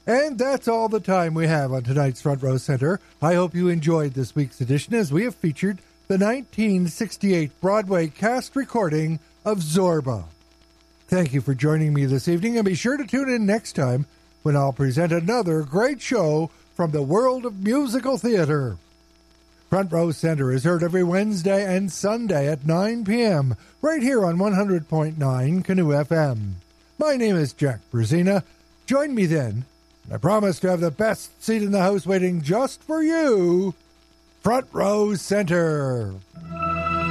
And that's all the time we have on tonight's Front Row Center. I hope you enjoyed this week's edition as we have featured the 1968 Broadway cast recording of Zorba. Thank you for joining me this evening, and be sure to tune in next time when I'll present another great show from the world of musical theater. Front Row Center is heard every Wednesday and Sunday at 9 p.m. right here on 100.9 Canoe FM. My name is Jack Brzezina. Join me then. I promise to have the best seat in the house waiting just for you. Front Row Center.